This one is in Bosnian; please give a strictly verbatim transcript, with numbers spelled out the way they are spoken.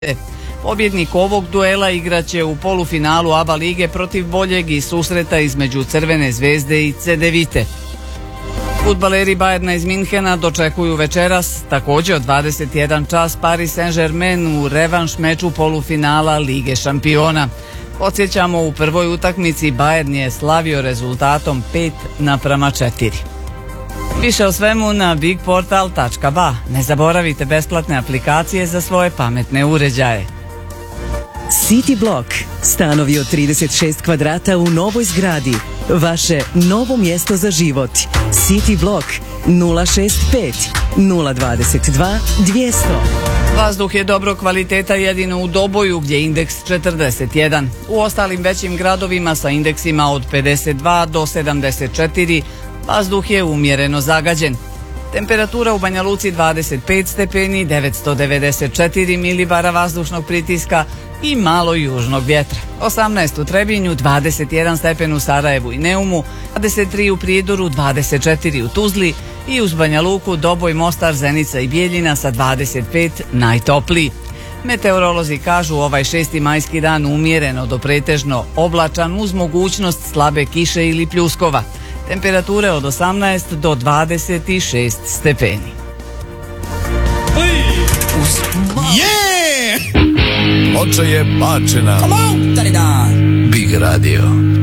Pobjednik ovog duela igraće u polufinalu A B A lige protiv boljeg i susreta između Crvene zvezde i Cedevite. Fudbaleri Bayerna iz Minhena dočekuju večeras, također od dvadeset jedan čas, Paris Saint-Germain u revanš meču polufinala Lige šampiona. Podsjećamo, u prvoj utakmici Bayern je slavio rezultatom pet naprama četiri. Više o svemu na bigportal tačka ba. Ne zaboravite besplatne aplikacije za svoje pametne uređaje. City Block. Stanovi od trideset šest kvadrata u novoj zgradi. Vaše novo mjesto za život. City Block nula šest pet nula dvadeset dva dvjesto. Vazduh je dobro kvaliteta jedino u Doboju gdje je indeks četrdeset jedan. U ostalim većim gradovima sa indeksima od pedeset dva do sedamdeset četiri vazduh je umjereno zagađen. Temperatura u Banja Luci dvadeset pet stepeni, devetsto devedeset četiri milibara vazdušnog pritiska i malo južnog vjetra. osamnaest u Trebinju, dvadeset jedan stepen u Sarajevu i Neumu, dvadeset tri u Prijedoru, dvadeset četiri u Tuzli i uz Banja Luku, Doboj, Mostar, Zenica i Bijeljina sa dvadeset pet najtopliji. Meteorolozi kažu ovaj šesti majski dan umjereno do pretežno oblačan uz mogućnost slabe kiše ili pljuskova. Temperature od osamnaest do dvadeset šest stepeni. Je! Ploča je bačena. Big Radio.